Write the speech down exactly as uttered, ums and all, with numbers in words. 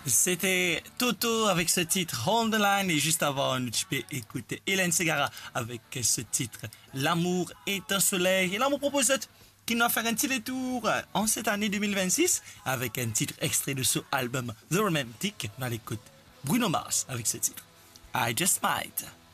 C'était Toto avec ce titre On the Line et juste avant, tu peux écouter Hélène Ségara avec ce titre L'amour est un soleil. Et là, on propose qu'il va faire un petit détour en cette année deux mille vingt-six avec un titre extrait de son album The Romantic. On l'écoute Bruno Mars avec ce titre I Just Might.